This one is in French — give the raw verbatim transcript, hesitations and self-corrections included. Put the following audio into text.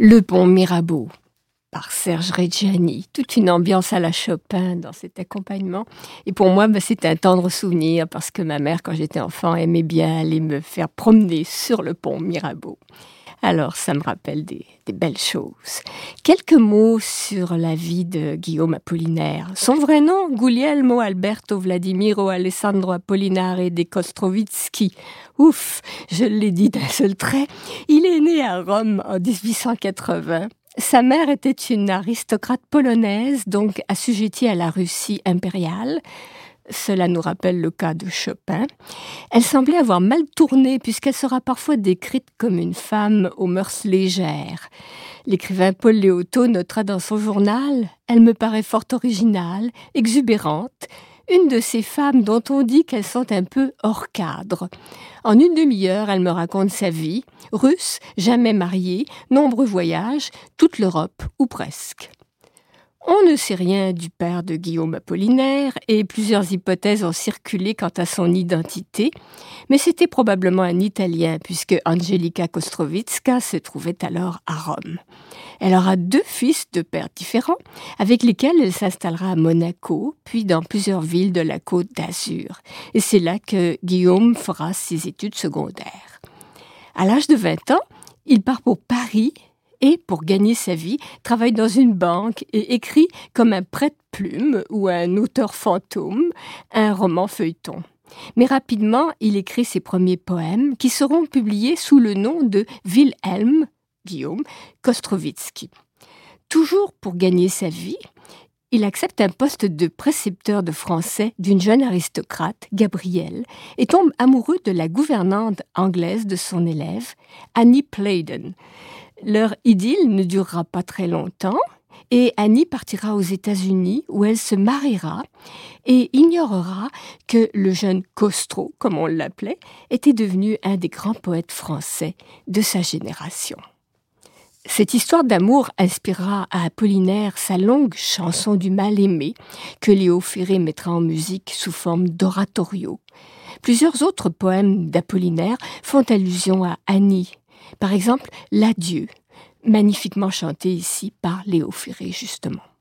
Le pont Mirabeau, par Serge Reggiani. Toute une ambiance à la Chopin dans cet accompagnement. Et pour moi, bah, c'est un tendre souvenir parce que ma mère, quand j'étais enfant, aimait bien aller me faire promener sur le pont Mirabeau. Alors, ça me rappelle des, des belles choses. Quelques mots sur la vie de Guillaume Apollinaire. Son vrai nom, Guglielmo Alberto Vladimiro Alessandro Apollinare de Kostrovitsky. Ouf, je l'ai dit d'un seul trait. Il est né à Rome en dix-huit cent quatre-vingts. Sa mère était une aristocrate polonaise, donc assujettie à la Russie impériale. Cela nous rappelle le cas de Chopin. Elle semblait avoir mal tourné puisqu'elle sera parfois décrite comme une femme aux mœurs légères. L'écrivain Paul Léoto notera dans son journal « Elle me paraît fort originale, exubérante, une de ces femmes dont on dit qu'elles sont un peu hors cadre. En une demi-heure, elle me raconte sa vie, russe, jamais mariée, nombreux voyages, toute l'Europe, ou presque. » On ne sait rien du père de Guillaume Apollinaire et plusieurs hypothèses ont circulé quant à son identité, mais c'était probablement un Italien puisque Angelica Kostrovitska se trouvait alors à Rome. Elle aura deux fils de pères différents avec lesquels elle s'installera à Monaco, puis dans plusieurs villes de la Côte d'Azur. Et c'est là que Guillaume fera ses études secondaires. À l'âge de vingt ans, il part pour Paris et, pour gagner sa vie, travaille dans une banque et écrit comme un prête-plume ou un auteur fantôme un roman feuilleton. Mais rapidement, il écrit ses premiers poèmes qui seront publiés sous le nom de Wilhelm, Guillaume, Kostrovitsky. Toujours pour gagner sa vie, il accepte un poste de précepteur de français d'une jeune aristocrate, Gabrielle, et tombe amoureux de la gouvernante anglaise de son élève, Annie Playden. Leur idylle ne durera pas très longtemps et Annie partira aux États-Unis où elle se mariera et ignorera que le jeune Kostro, comme on l'appelait, était devenu un des grands poètes français de sa génération. Cette histoire d'amour inspirera à Apollinaire sa longue chanson du mal-aimé que Léo Ferré mettra en musique sous forme d'oratorio. Plusieurs autres poèmes d'Apollinaire font allusion à Annie. Par exemple, l'adieu, magnifiquement chanté ici par Léo Ferré, justement.